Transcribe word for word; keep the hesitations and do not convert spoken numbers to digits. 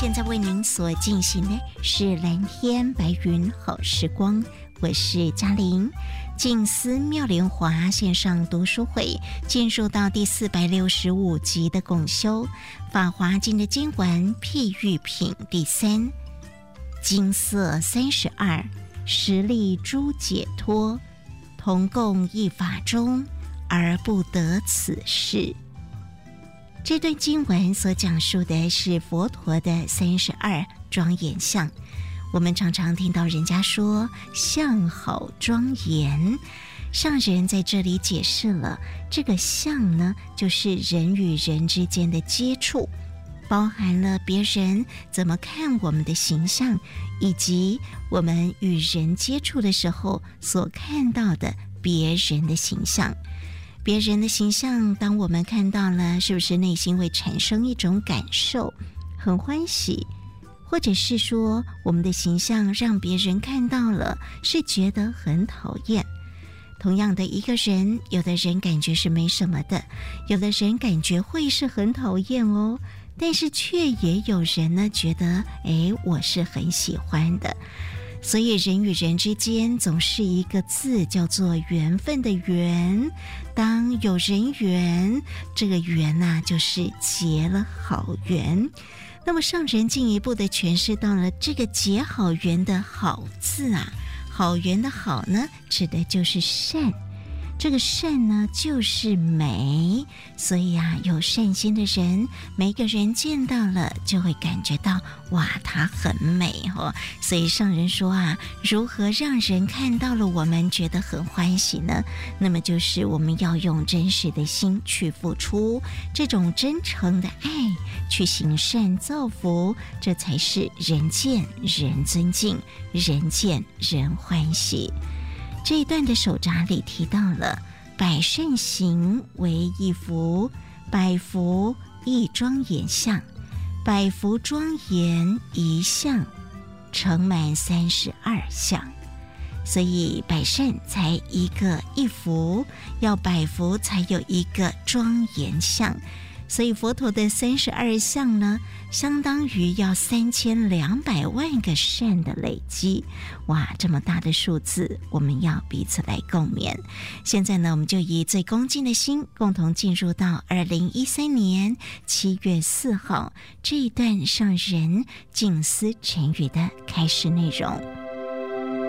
现在为您所进行的是蓝天白云好时光，我是嘉玲。静思妙莲华线上读书会进入到第四百六十五集的共修法华经的经文譬喻品第三，金色三十二，实力诸解脱，同共一法中，而不得此事。这段经文所讲述的是佛陀的三十二庄严相。我们常常听到人家说相好庄严，上人在这里解释了这个相呢，就是人与人之间的接触，包含了别人怎么看我们的形象，以及我们与人接触的时候所看到的别人的形象。别人的形象当我们看到了，是不是内心会产生一种感受，很欢喜，或者是说我们的形象让别人看到了是觉得很讨厌。同样的一个人，有的人感觉是没什么的，有的人感觉会是很讨厌哦，但是却也有人呢觉得诶我是很喜欢的。所以人与人之间总是一个字，叫做缘分的缘。当有人缘，这个缘啊就是结了好缘。那么上人进一步的诠释到了这个结好缘的好字啊，好缘的好呢，指的就是善。这个善呢就是美，所以啊有善心的人，每个人见到了就会感觉到哇它很美哦。所以上人说啊，如何让人看到了我们觉得很欢喜呢？那么就是我们要用真实的心去付出，这种真诚的爱去行善造福，这才是人见人尊敬，人见人欢喜。这一段的手札里提到了百善行为一福，百福一庄严相，百福庄严一相，成满三十二相。所以百善才一个一福，要百福才有一个庄严相。所以佛陀的三十二相呢，相当于要三千两百万个善的累积。哇，这么大的数字，我们要彼此来共勉。现在呢，我们就以最恭敬的心，共同进入到二零一三年七月四号这一段上人静思禅语的开始内容。